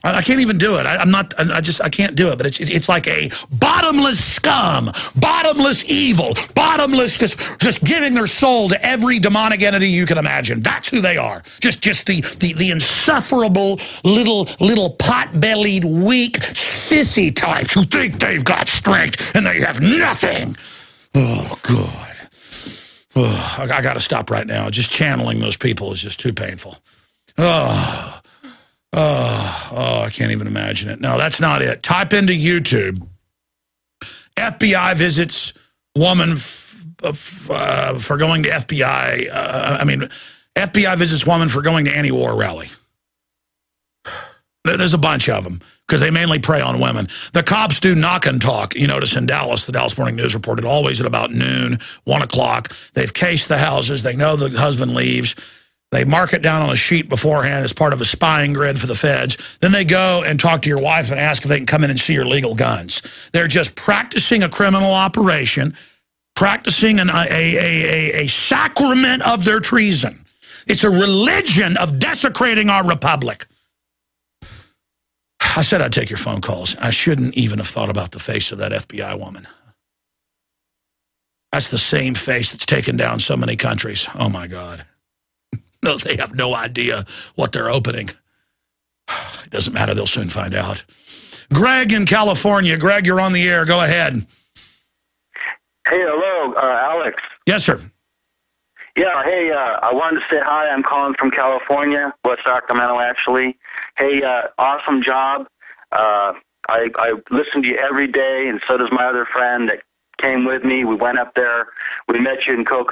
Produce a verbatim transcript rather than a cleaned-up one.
I can't even do it. I, I'm not, I just, I can't do it. But it's it's like a bottomless scum, bottomless evil, bottomless, just, just giving their soul to every demonic entity you can imagine. That's who they are. Just just the, the, the insufferable little, little pot-bellied, weak, sissy types who think they've got strength and they have nothing. Oh, God. Oh, I, I got to stop right now. Just channeling those people is just too painful. Oh. Oh, oh, I can't even imagine it. No, that's not it. Type into YouTube, F B I visits woman f f uh, for going to F B I, uh, I mean, F B I visits woman for going to anti-war rally. There's a bunch of them, because they mainly prey on women. The cops do knock and talk. You notice in Dallas, the Dallas Morning News reported always at about noon, one o'clock. They've cased the houses. They know the husband leaves. They mark it down on a sheet beforehand as part of a spying grid for the feds. Then they go and talk to your wife and ask if they can come in and see your legal guns. They're just practicing a criminal operation, practicing an, a, a, a, a sacrament of their treason. It's a religion of desecrating our republic. I said I'd take your phone calls. I shouldn't even have thought about the face of that F B I woman. That's the same face that's taken down so many countries. Oh, my God. No, they have no idea what they're opening. It doesn't matter. They'll soon find out. Greg in California. Greg, you're on the air. Go ahead. Hey, hello, uh, Alex. Yes, sir. Yeah, hey, uh, I wanted to say hi. I'm calling from California, West Sacramento, actually. Hey, uh, awesome job. Uh, I, I listen to you every day, and so does my other friend that came with me. We went up there. We met you in Coconut.